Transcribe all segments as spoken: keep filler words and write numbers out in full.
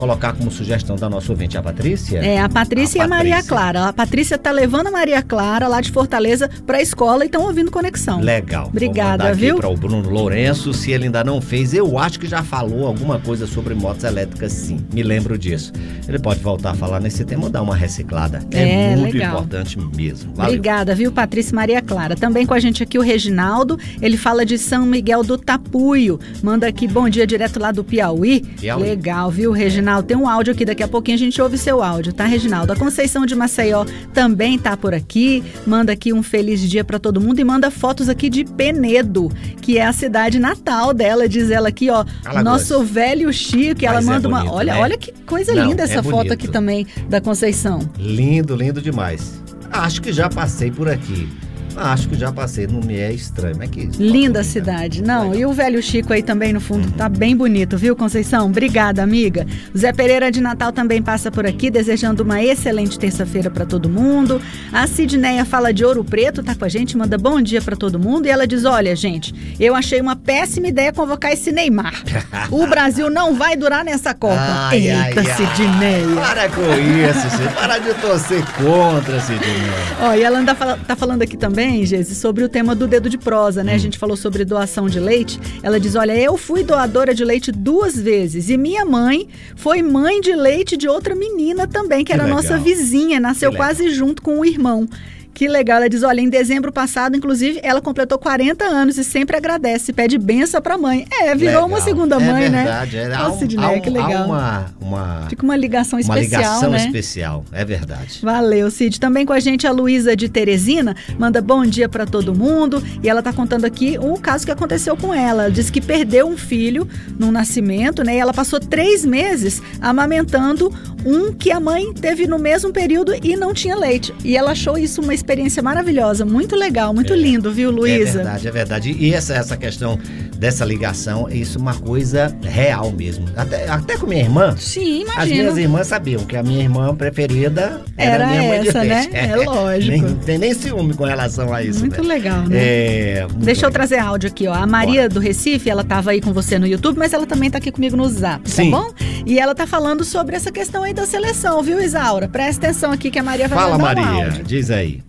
colocar como sugestão da nossa ouvinte, a Patrícia? É, a Patrícia a e a Patrícia. Maria Clara. A Patrícia tá levando a Maria Clara lá de Fortaleza pra escola e estão ouvindo Conexão. Legal. Obrigada, Vou viu? Para o Bruno Lourenço, se ele ainda não fez, eu acho que já falou alguma coisa sobre motos elétricas, sim. Me lembro disso. Ele pode voltar a falar nesse tema ou dar uma reciclada. É, é muito legal. Importante mesmo. Valeu. Obrigada, viu, Patrícia e Maria Clara. Também com a gente aqui o Reginaldo, ele fala de São Miguel do Tapuio. Manda aqui, bom dia, direto lá do Piauí. Piauí. Legal, viu, Reginaldo? Tem um áudio aqui, daqui a pouquinho a gente ouve seu áudio, tá, Reginaldo? A Conceição de Maceió também tá por aqui, manda aqui um feliz dia pra todo mundo e manda fotos aqui de Penedo, que é a cidade natal dela, diz ela aqui, ó, Alagoas. Nosso velho Chico, e ela manda é bonito, uma, olha, né? Olha que coisa Não, linda essa é foto aqui também da Conceição. Lindo, lindo demais. Acho que já passei por aqui. Acho que já passei, não me é estranho, mas que isso. Linda a cidade, não, legal. E o velho Chico aí também no fundo, uhum. Tá bem bonito, viu, Conceição? Obrigada, amiga. O Zé Pereira de Natal também passa por aqui, desejando uma excelente terça-feira pra todo mundo. A Sidneia fala de Ouro Preto, tá com a gente, manda bom dia pra todo mundo, e ela diz, olha, gente, eu achei uma péssima ideia convocar esse Neymar. O Brasil não vai durar nessa Copa. Ai, Eita, ai, Sidneia. Para com isso, Sidneia. Para de torcer contra, Sidneia. Ó, e ela anda, tá falando aqui também, Gesi, sobre o tema do dedo de prosa, né? Hum. A gente falou sobre doação de leite. Ela diz, olha, eu fui doadora de leite duas vezes e minha mãe foi mãe de leite de outra menina também, que, que era legal. Nossa vizinha, nasceu quase junto com o irmão. Que legal, ela diz, olha, em dezembro passado, inclusive, ela completou quarenta anos e sempre agradece, pede benção pra mãe. É, virou legal. Uma segunda mãe, é né? Verdade, é verdade. Sidneia, que legal. Há uma, uma... Fica uma ligação uma especial, ligação né? especial, é verdade. Valeu, Cid. Também com a gente a Luísa de Teresina, manda bom dia pra todo mundo, e ela tá contando aqui um caso que aconteceu com ela. Ela disse que perdeu um filho no nascimento, né? E ela passou três meses amamentando um que a mãe teve no mesmo período e não tinha leite. E ela achou isso uma experiência maravilhosa, muito legal, muito é, lindo, viu, Luísa? É verdade, é verdade. E essa, essa questão dessa ligação, isso é uma coisa real mesmo. Até, até com minha irmã. Sim, imagina. As minhas irmãs sabiam que a minha irmã preferida era, era a minha mãe de essa, leite. Né? É lógico. Nem, não tem nem ciúme com relação a isso. Muito né? legal, né? É, muito Deixa legal. eu trazer áudio aqui, ó. A Maria Bora. Do Recife, ela tava aí com você no YouTube, mas ela também tá aqui comigo no Zap, Sim. Tá bom? E ela tá falando sobre essa questão aí da seleção, viu, Isaura? Presta atenção aqui que a Maria vai Fala, mandar um Maria, áudio. diz aí.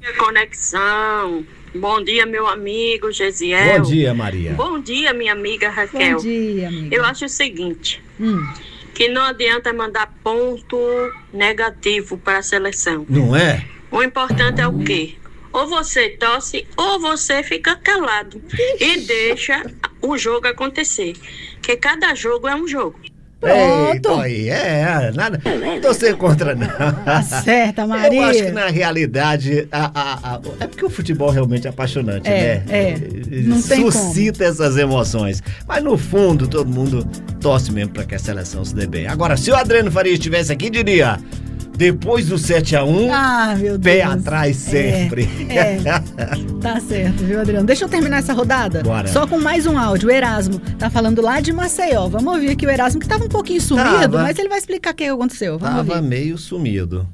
Conexão. Bom dia, meu amigo Gesiel. Bom dia, Maria. Bom dia, minha amiga Raquel. Bom dia, amiga. Eu acho o seguinte, hum. que não adianta mandar ponto negativo para a seleção. Não é? O importante é o quê? Ou você torce ou você fica calado e deixa o jogo acontecer. Porque cada jogo é um jogo. Pronto. Aí, é, nada, não tô sem contra não. Acerta, Maria. Eu acho que na realidade, a, a, a, é porque o futebol realmente é apaixonante, é, né? É, não tem suscita como. Essas emoções. Mas no fundo, todo mundo torce mesmo pra que a seleção se dê bem. Agora, se o Adriano Faria estivesse aqui, diria... Depois do sete a um, ah, meu pé Deus. atrás sempre. É, é. Tá certo, viu, Adriano? Deixa eu terminar essa rodada. Bora. Só com mais um áudio. O Erasmo tá falando lá de Maceió. Vamos ouvir aqui o Erasmo, que tava um pouquinho sumido, tava. Mas ele vai explicar o que aconteceu. Vamos tava ouvir. meio sumido.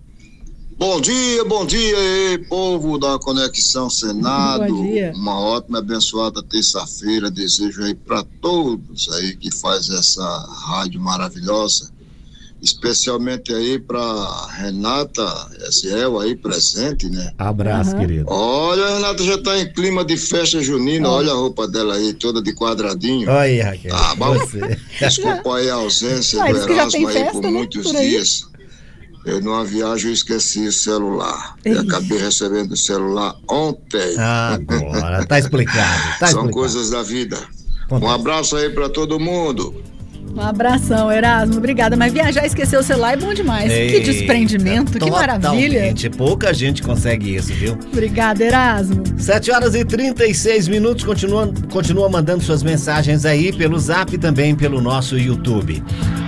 Bom dia, bom dia aí, povo da Conexão Senado. Bom dia. Uma ótima e abençoada terça-feira. Desejo aí para todos aí que faz essa rádio maravilhosa. Especialmente aí pra Renata Esiel aí presente, né? Abraço, uhum. querido. Olha, a Renata já tá em clima de festa junina, oh. Olha a roupa dela aí, toda de quadradinho. Olha aí, Raquel. Tá bom? Desculpa aí a ausência ah, do Erasmo aí festa, por né? muitos por dias. Eu numa viagem eu esqueci o celular. E acabei recebendo o celular ontem. Ah, agora, tá explicado. Tá São explicado. coisas da vida. Acontece. Um abraço aí pra todo mundo. Um abração, Erasmo. Obrigada. Mas viajar e esquecer o celular é bom demais. Eita, que desprendimento, que maravilha. Gente, pouca gente consegue isso, viu? Obrigada, Erasmo. sete horas e trinta e seis minutos. Continua, continua mandando suas mensagens aí pelo Zap e também pelo nosso YouTube.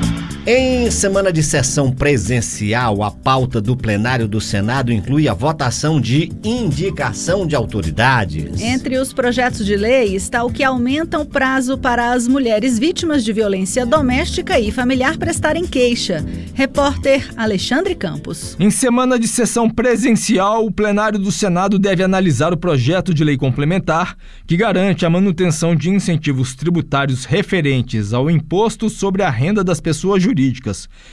Em semana de sessão presencial, a pauta do plenário do Senado inclui a votação de indicação de autoridades. Entre os projetos de lei está o que aumenta o prazo para as mulheres vítimas de violência doméstica e familiar prestarem queixa. Repórter Alexandre Campos. Em semana de sessão presencial, o plenário do Senado deve analisar o projeto de lei complementar que garante a manutenção de incentivos tributários referentes ao imposto sobre a renda das pessoas jurídicas.